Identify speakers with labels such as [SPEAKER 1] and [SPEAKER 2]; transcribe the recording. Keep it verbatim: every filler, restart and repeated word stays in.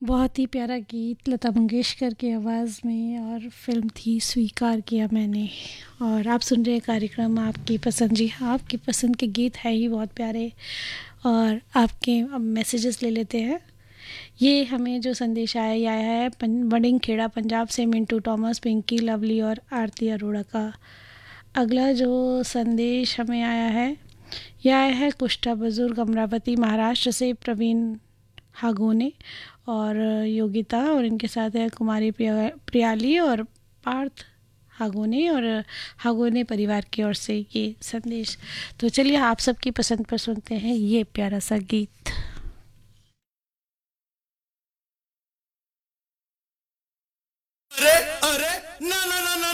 [SPEAKER 1] बहुत ही प्यारा गीत लता मंगेशकर की आवाज़ में, और फिल्म थी स्वीकार किया मैंने। और आप सुन रहे हैं कार्यक्रम आपकी पसंद। जी हाँ, आपकी पसंद के गीत हैं ही बहुत प्यारे। और आपके अब मैसेजेस ले लेते हैं। ये हमें जो संदेश आया ये आया है पं- बडिंग खेड़ा पंजाब से मिंटू टॉमस, पिंकी, लवली और आरती अरोड़ा का। अगला जो संदेश हमें आया है यह आया है कुष्ठा बुजुर्ग अमरावती महाराष्ट्र से, प्रवीण हागोने और योगिता, और इनके साथ है कुमारी प्रिया प्रियाली और पार्थ हागोने, और हागोने परिवार की ओर से ये संदेश। तो चलिए आप सबकी पसंद पर सुनते हैं ये प्यारा सा गीत।
[SPEAKER 2] अरे